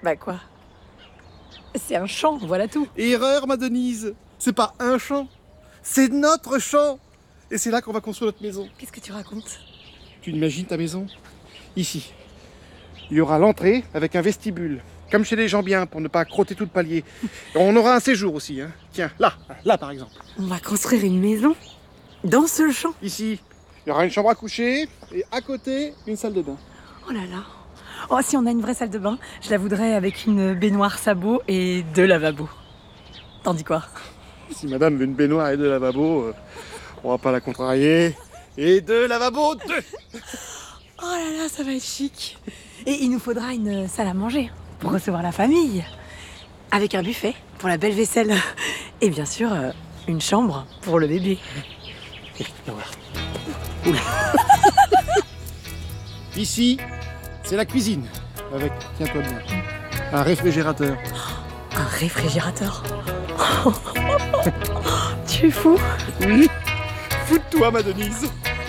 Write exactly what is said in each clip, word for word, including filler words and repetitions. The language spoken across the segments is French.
Bah quoi? C'est un champ, voilà tout. Erreur, ma Denise. C'est pas un champ, c'est notre champ. Et c'est là qu'on va construire notre maison. Qu'est-ce que tu racontes? Tu imagines ta maison? Ici. Il y aura l'entrée avec un vestibule, comme chez les gens bien, pour ne pas crotter tout le palier. Et on aura un séjour aussi, hein. Tiens, là, là par exemple. On va construire une maison dans ce champ. Ici, il y aura une chambre à coucher et à côté, une salle de bain. Oh là là. Oh, si on a une vraie salle de bain, je la voudrais avec une baignoire sabot et deux lavabos. T'en dis quoi? Si madame veut une baignoire et deux lavabos, euh, on va pas la contrarier. Et deux lavabos, deux. Oh là là, ça va être chic. Et il nous faudra une salle à manger pour recevoir la famille. Avec un buffet pour la belle vaisselle. Et bien sûr, euh, une chambre pour le bébé. Oula. Ici, c'est la cuisine. Avec, tiens-toi bien, un réfrigérateur. Un réfrigérateur. Tu es fou? Oui, fous de toi, ma Denise.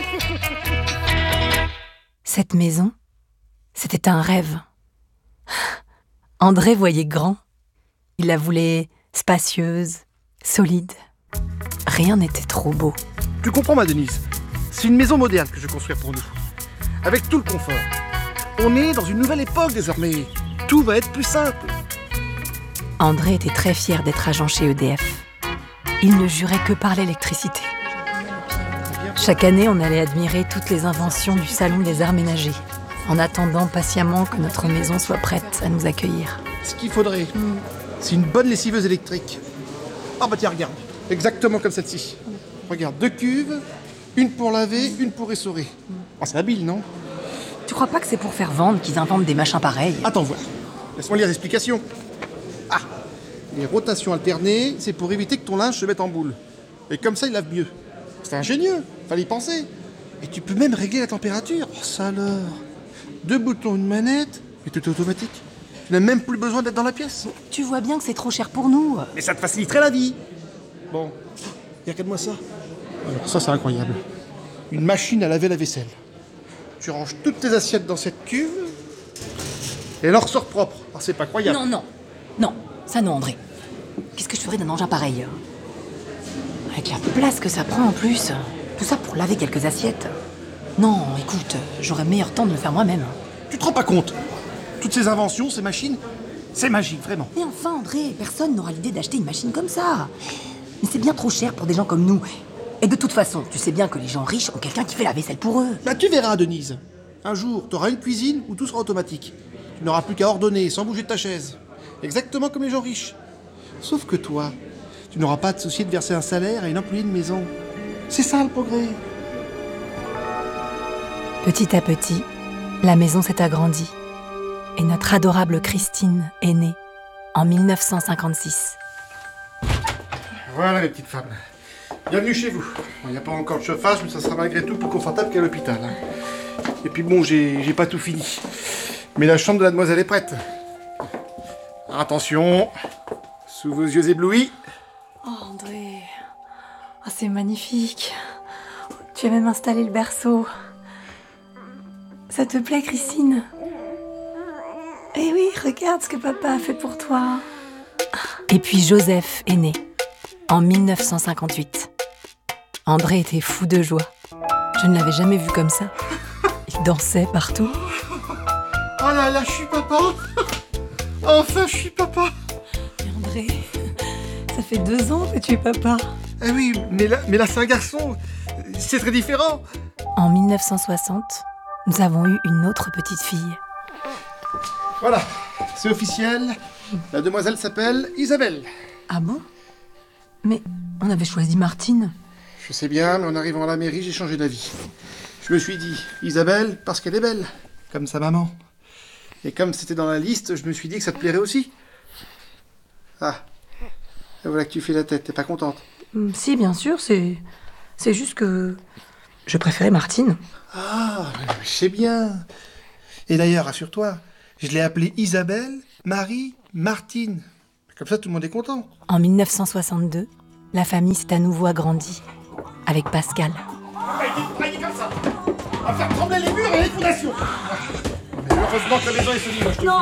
Cette maison, c'était un rêve. André voyait grand. Il la voulait spacieuse, solide. Rien n'était trop beau. Tu comprends, ma Denise? C'est une maison moderne que je vais construire pour nous. Avec tout le confort. On est dans une nouvelle époque désormais. Tout va être plus simple. André était très fier d'être agent chez E D F. Il ne jurait que par l'électricité. Chaque année, on allait admirer toutes les inventions du salon des arts ménagers, en attendant patiemment que notre maison soit prête à nous accueillir. Ce qu'il faudrait, mm. c'est une bonne lessiveuse électrique. Ah bah tiens, regarde, exactement comme celle-ci. Regarde, deux cuves, une pour laver, une pour essorer. Ah, c'est habile, non? Tu crois pas que c'est pour faire vendre qu'ils inventent des machins pareils? Attends, voir. Laisse-moi lire l'explication. Ah, les rotations alternées, c'est pour éviter que ton linge se mette en boule. Et comme ça, il lave mieux. C'est ingénieux, fallait y penser. Et tu peux même régler la température. Oh, ça alors. Deux boutons, une manette, et tout automatique. Tu n'as même plus besoin d'être dans la pièce. Tu vois bien que c'est trop cher pour nous. Mais ça te faciliterait la vie. Bon, regarde-moi ça. Alors ça, c'est incroyable. Une machine à laver la vaisselle. Tu ranges toutes tes assiettes dans cette cuve, et elle en ressort propre. Ah, c'est pas croyable. Non, non, non, ça non, André. Qu'est-ce que je ferais d'un engin pareil? Avec la place que ça prend en plus. Tout ça pour laver quelques assiettes. Non, écoute, j'aurais meilleur temps de le faire moi-même. Tu te rends pas compte? Toutes ces inventions, ces machines, c'est magique, vraiment. Mais enfin, André, personne n'aura l'idée d'acheter une machine comme ça. Mais c'est bien trop cher pour des gens comme nous. Et de toute façon, tu sais bien que les gens riches ont quelqu'un qui fait la vaisselle pour eux. Bah tu verras, Denise. Un jour, t'auras une cuisine où tout sera automatique. Tu n'auras plus qu'à ordonner sans bouger de ta chaise. Exactement comme les gens riches. Sauf que toi, tu n'auras pas à te soucier de verser un salaire à une employée de maison. C'est ça le progrès. Petit à petit, la maison s'est agrandie. Et notre adorable Christine est née en mille neuf cent cinquante-six. Voilà les petites femmes. Bienvenue chez vous. Il n'y a pas encore de chauffage, mais ça sera malgré tout plus confortable qu'à l'hôpital. Hein. Et puis bon, j'ai, j'ai pas tout fini. Mais la chambre de la demoiselle est prête. Attention, sous vos yeux éblouis. Oh André, oh, c'est magnifique. Tu as même installé le berceau. Ça te plaît, Christine? Eh oui, regarde ce que papa a fait pour toi. Et puis Joseph est né en mille neuf cent cinquante-huit. André était fou de joie. Je ne l'avais jamais vu comme ça. Il dansait partout. Oh là là, je suis papa. Enfin, je suis papa. Mais André, ça fait deux ans que tu es papa. Eh oui, mais là, mais là c'est un garçon. C'est très différent. En mille neuf cent soixante, nous avons eu une autre petite fille. Voilà, c'est officiel. La demoiselle s'appelle Isabelle. Ah bon? Mais on avait choisi Martine. Je sais bien, mais en arrivant à la mairie, j'ai changé d'avis. Je me suis dit, Isabelle, parce qu'elle est belle, comme sa maman. Et comme c'était dans la liste, je me suis dit que ça te plairait aussi. Ah, et voilà que tu fais la tête, t'es pas contente? Mm, si, bien sûr, c'est... C'est juste que... Je préférais Martine. Ah, je sais bien. Et d'ailleurs, rassure-toi, je l'ai appelée Isabelle, Marie, Martine. Comme ça, tout le monde est content. En mille neuf cent soixante-deux, la famille s'est à nouveau agrandie, avec Pascal. Allez, comme ça. On va faire trembler les murs et les fondations. Mais heureusement que la maison est solide, moi je te le dis.